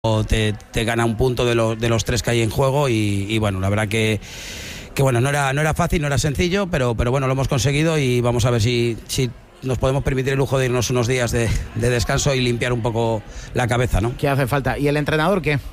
te gana un punto de los 3 que hay en juego y bueno, la verdad que bueno, no era fácil, no era sencillo, pero bueno, lo hemos conseguido y vamos a ver si nos podemos permitir el lujo de irnos unos días de descanso y limpiar un poco la cabeza, ¿no? ¿Qué hace falta? ¿Y el entrenador qué?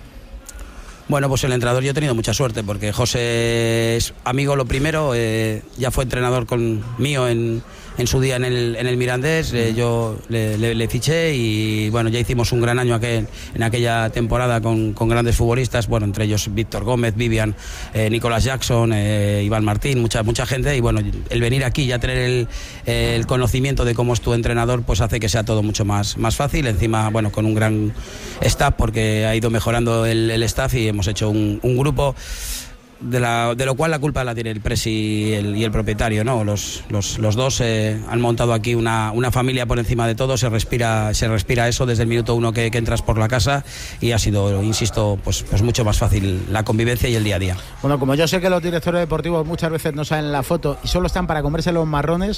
Bueno, pues el entrenador, yo he tenido mucha suerte porque José es amigo lo primero, ya fue entrenador mío en su día en el Mirandés, yo le fiché y bueno, ya hicimos un gran año en aquella temporada con grandes futbolistas, bueno, entre ellos Víctor Gómez, Vivian, Nicolás Jackson, Iván Martín, mucha gente, y bueno, el venir aquí y ya tener el conocimiento de cómo es tu entrenador, pues hace que sea todo mucho más fácil, encima, bueno, con un gran staff porque ha ido mejorando el staff y hemos hecho un grupo de lo cual la culpa la tiene el presi y el propietario, ¿no? Los dos han montado aquí una familia por encima de todo, se respira eso desde el minuto 1 que entras por la casa y ha sido, insisto, pues mucho más fácil la convivencia y el día a día. Bueno, como yo sé que los directores deportivos muchas veces no salen en la foto y solo están para comerse los marrones,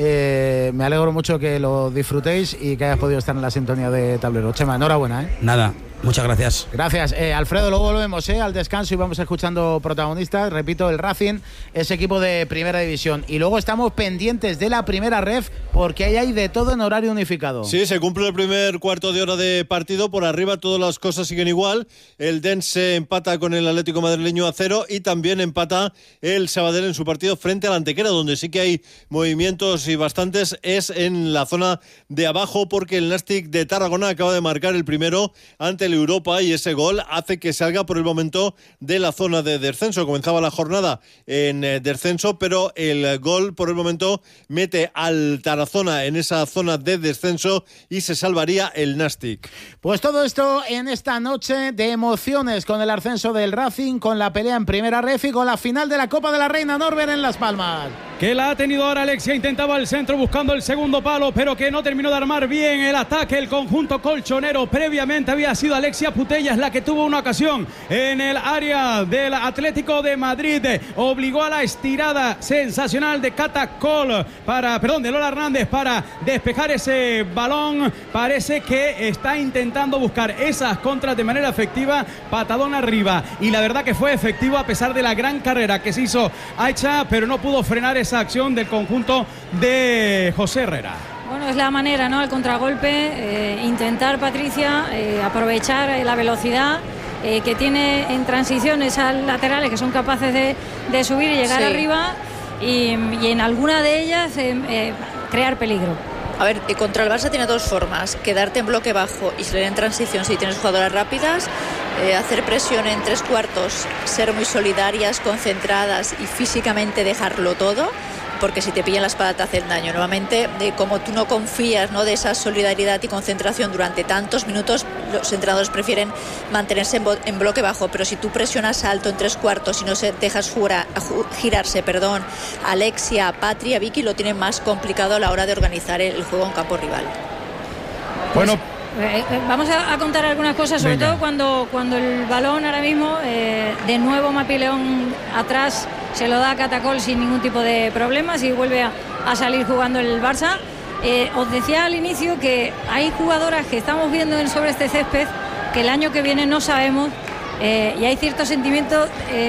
me alegro mucho que lo disfrutéis y que hayas podido estar en la sintonía de Tablero. Chema, enhorabuena, ¿eh? Nada. Muchas gracias. Gracias. Alfredo, luego volvemos al descanso y vamos escuchando protagonistas. Repito, el Racing es equipo de primera división. Y luego estamos pendientes de la primera ref porque ahí hay de todo en horario unificado. Sí, se cumple el primer cuarto de hora de partido. Por arriba todas las cosas siguen igual. El Dense empata con el Atlético Madrileño a 0 y también empata el Sabadell en su partido frente al Antequera, donde sí que hay movimientos y bastantes. Es en la zona de abajo porque el Nastic de Tarragona acaba de marcar el primero ante el Europa y ese gol hace que salga por el momento de la zona de descenso. Comenzaba la jornada en descenso, pero el gol por el momento mete al Tarazona en esa zona de descenso y se salvaría el Nastic. Pues todo esto en esta noche de emociones con el ascenso del Racing, con la pelea en primera ref y con la final de la Copa de la Reina Norbert en Las Palmas. Que la ha tenido ahora Alexia, intentaba el centro buscando el segundo palo, pero que no terminó de armar bien el ataque el conjunto colchonero. Previamente había sido Alexia Putellas la que tuvo una ocasión en el área del Atlético de Madrid, obligó a la estirada sensacional de de Lola Hernández para despejar ese balón. Parece que está intentando buscar esas contras de manera efectiva, patadón arriba, y la verdad que fue efectivo a pesar de la gran carrera que se hizo Aicha, pero no pudo frenar esa acción del conjunto de José Herrera. Bueno, es la manera, ¿no? Al contragolpe, intentar, Patricia, aprovechar la velocidad que tiene en transiciones al laterales, que son capaces de subir y llegar arriba, y en alguna de ellas crear peligro. A ver, contra el Barça tiene dos formas: quedarte en bloque bajo y salir en transición si tienes jugadoras rápidas, hacer presión en tres cuartos, ser muy solidarias, concentradas y físicamente dejarlo todo, porque si te pillan la espada te hacen daño. Nuevamente, como tú no confías, ¿no?, de esa solidaridad y concentración durante tantos minutos, los entrenadores prefieren mantenerse en bloque bajo, pero si tú presionas alto en tres cuartos y no dejas girarse, Alexia, Patria, Vicky lo tienen más complicado a la hora de organizar el juego en campo rival. Bueno, vamos a contar algunas cosas, sobre todo cuando el balón ahora mismo, de nuevo Mapileón atrás, se lo da a Catacol sin ningún tipo de problemas y vuelve a salir jugando el Barça. Os decía al inicio que hay jugadoras que estamos viendo sobre este césped que el año que viene no sabemos, y hay cierto sentimiento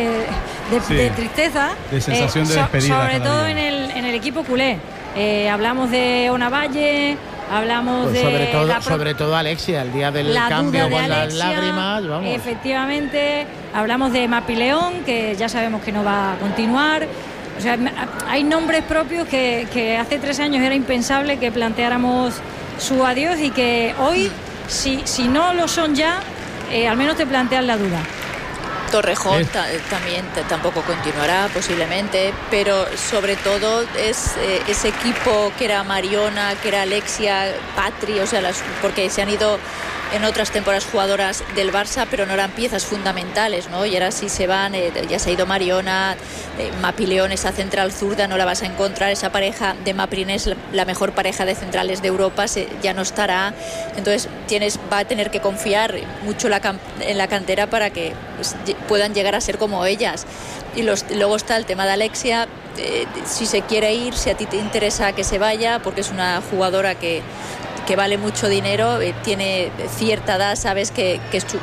de tristeza, de sensación de despedida, sobre todo en el equipo culé. Hablamos de Ona Valle, hablamos pues sobre todo Alexia, el día del cambio con las lágrimas, vamos. Efectivamente, hablamos de Mapileón, que ya sabemos que no va a continuar. O sea, hay nombres propios que hace 3 años era impensable que planteáramos su adiós, y que hoy, si no lo son ya, al menos te plantean la duda. Torrejón también tampoco continuará posiblemente, pero sobre todo es ese equipo que era Mariona, que era Alexia, Patri, o sea, porque se han ido en otras temporadas jugadoras del Barça, pero no eran piezas fundamentales, ¿no? Y ahora sí se van, ya se ha ido Mariona, Mapileón, esa central zurda no la vas a encontrar, esa pareja de Maprin es la mejor pareja de centrales de Europa, ya no estará, entonces va a tener que confiar mucho en la cantera para que puedan llegar a ser como ellas. Y luego está el tema de Alexia, si se quiere ir, si a ti te interesa que se vaya, porque es una jugadora que que vale mucho dinero, tiene cierta edad, sabes que